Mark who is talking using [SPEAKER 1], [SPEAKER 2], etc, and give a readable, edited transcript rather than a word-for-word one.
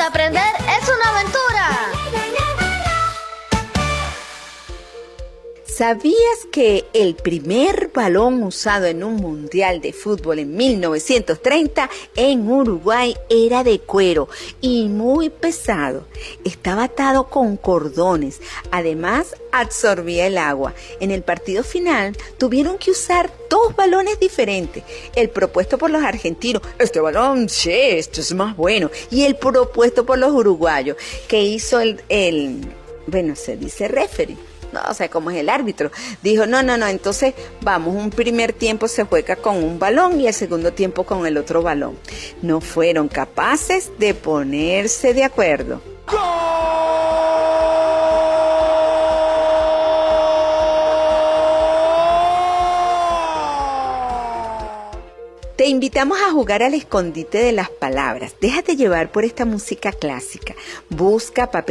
[SPEAKER 1] donde aprender es una aventura.
[SPEAKER 2] ¿Sabías que el primer balón usado en un mundial de fútbol en 1930 en Uruguay era de cuero y muy pesado? Estaba atado con cordones. Además, absorbía el agua. En el partido final tuvieron que usar 2 balones diferentes. El propuesto por los argentinos, este balón, sí, esto es más bueno. Y el propuesto por los uruguayos, que hizo bueno, se dice referee. No, o sea, como es el árbitro, dijo, no, entonces vamos, un primer tiempo se juega con un balón y el segundo tiempo con el otro balón. No fueron capaces de ponerse de acuerdo. Te invitamos a jugar al escondite de las palabras. Déjate llevar por esta música clásica. Busca papel